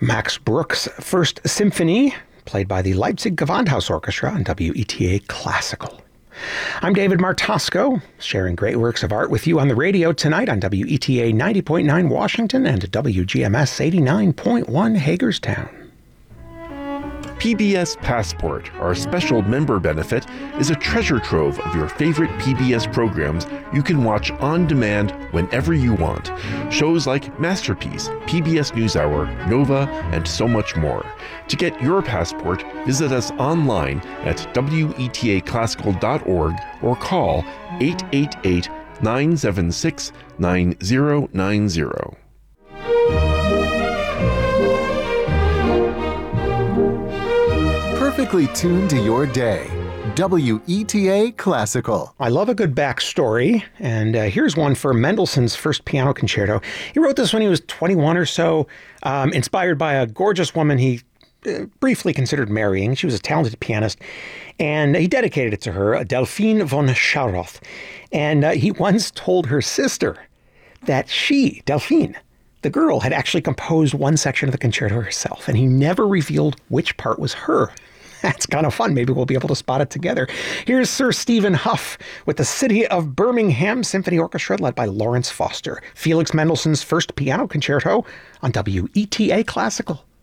Max Bruch's First Symphony, played by the Leipzig Gewandhaus Orchestra on WETA Classical. I'm David Martosco, sharing great works of art with you on the radio tonight on WETA 90.9 Washington and WGMS 89.1 Hagerstown. PBS Passport, our special member benefit, is a treasure trove of your favorite PBS programs you can watch on demand whenever you want. Shows like Masterpiece, PBS NewsHour, Nova, and so much more. To get your passport, visit us online at wetaclassical.org or call 888-976-9090. Perfectly tuned to your day. WETA Classical. I love a good backstory, and here's one for Mendelssohn's First Piano Concerto. He wrote this when he was 21 or so, inspired by a gorgeous woman he briefly considered marrying. She was a talented pianist, and he dedicated it to her, Delphine von Schauroth. And he once told her sister that she, Delphine, the girl, had actually composed one section of the concerto herself, and he never revealed which part was her. That's kind of fun. Maybe we'll be able to spot it together. Here's Sir Stephen Hough with the City of Birmingham Symphony Orchestra led by Lawrence Foster. Felix Mendelssohn's First Piano Concerto on WETA Classical.